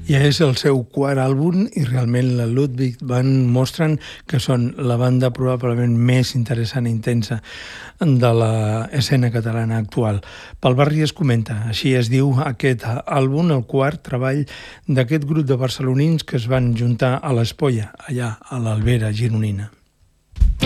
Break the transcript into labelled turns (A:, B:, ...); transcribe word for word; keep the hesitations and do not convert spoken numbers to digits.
A: Ja és el seu quart àlbum i realment la Ludwig Band mostren que són la banda probablement més interessant i intensa de l'escena catalana actual. Pel barri es comenta, així es diu aquest àlbum, el quart treball d'aquest grup de barcelonins que es van juntar a l'Espolla, allà a l'Albera gironina.